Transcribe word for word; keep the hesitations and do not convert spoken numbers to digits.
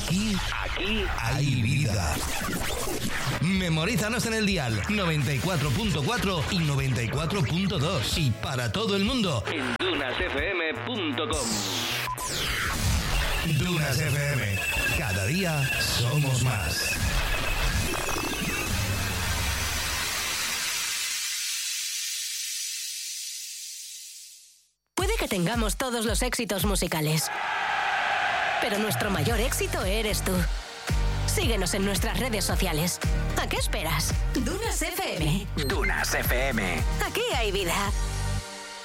Aquí, aquí hay vida. Memorízanos en el dial noventa y cuatro punto cuatro y noventa y cuatro punto dos. Y para todo el mundo en dunas f m punto com. Dunas F M. Cada día somos más. Puede que tengamos todos los éxitos musicales, pero nuestro mayor éxito eres tú. Síguenos en nuestras redes sociales. ¿A qué esperas? Dunas F M. Dunas F M. Aquí hay vida.